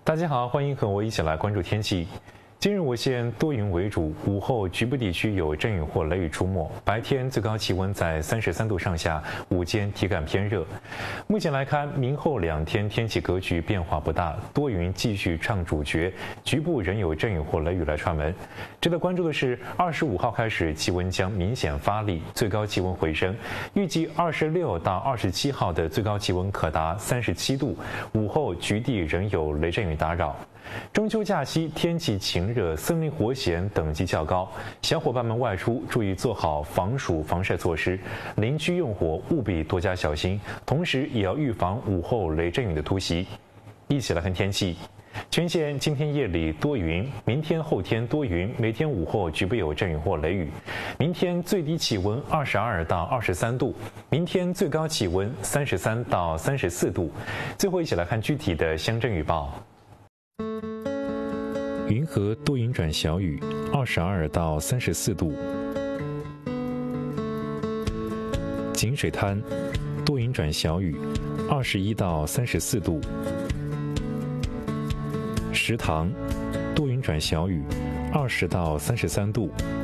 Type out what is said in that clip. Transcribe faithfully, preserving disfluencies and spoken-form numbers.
大家好，欢迎和我一起来关注天气。今日我县多云为主，午后局部地区有阵雨或雷雨出没，白天最高气温在三十三度上下，午间体感偏热。目前来看，明后两天天气格局变化不大，多云继续唱主角，局部仍有阵雨或雷雨来串门。值得关注的是，二十五号开始气温将明显发力，最高气温回升，预计二十六到二十七号的最高气温可达三十七度，午后局地仍有雷阵雨打扰。中秋假期天气晴热，森林火险等级较高，小伙伴们外出注意做好防暑防晒措施，林区用火务必多加小心，同时也要预防午后雷阵雨的突袭。一起来看天气。全县今天夜里多云，明天后天多云，每天午后局部有阵雨或雷雨。明天最低气温二十二到二十三度，明天最高气温三十三到三十四度。最后一起来看具体的乡镇预报。云和多云转小雨，二十二到三十四度。井水滩多云转小雨，二十一到三十四度。石塘多云转小雨，二十到三十三度。